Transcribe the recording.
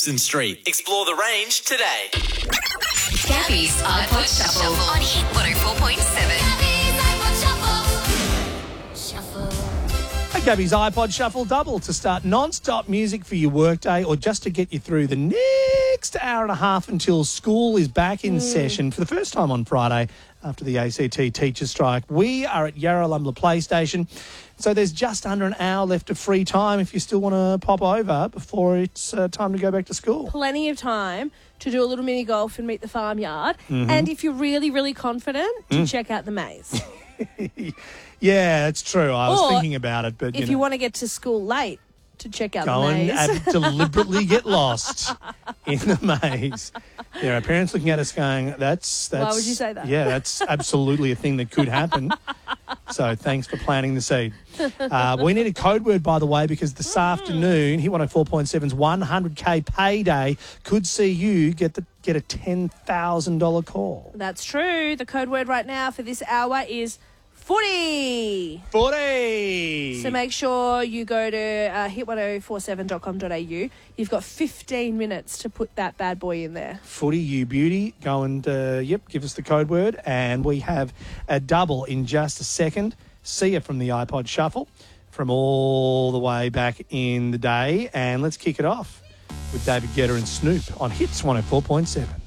Gibson Street. Explore the range today. Gabby's iPod Shuffle on Hit 104.7. Hey, Gabby's iPod Shuffle double to start non-stop music for your workday or just to get you through the next hour and a half until school is back in session for the first time on Friday after the ACT teacher strike. We are at Yarralumla Play Station, so there's just under an hour left of free time if you still want to pop over before it's time to go back to school. Plenty of time to do a little mini golf and meet the farmyard. And if you're really, really confident, to check out the maze. Yeah, it's true. I was thinking about it, but if you want to get to school late, to check out go the maze. and deliberately get lost in the maze. There are parents looking at us going, that's Why would you say that? Yeah, that's absolutely a thing that could happen. So thanks for planting the seed. We need a code word, by the way, because this afternoon, Hit 104.7's 100K payday could see you get a $10,000 call. That's true. The code word right now for this hour is footy. Footy! So make sure you go to hit1047.com.au. You've got 15 minutes to put that bad boy in there. Footy, you beauty. Go and, give us the code word. And we have a double in just a second. See you from the iPod Shuffle from all the way back in the day. And let's kick it off with David Guetta and Snoop on Hits 104.7.